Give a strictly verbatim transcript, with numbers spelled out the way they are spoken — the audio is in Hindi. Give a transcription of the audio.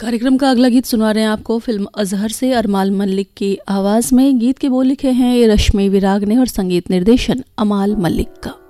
कार्यक्रम का अगला गीत सुना रहे हैं आपको फिल्म अजहर से अरमान मलिक की आवाज़ में। गीत के बोल लिखे हैं रश्मि विराग ने और संगीत निर्देशन अमाल मलिक का।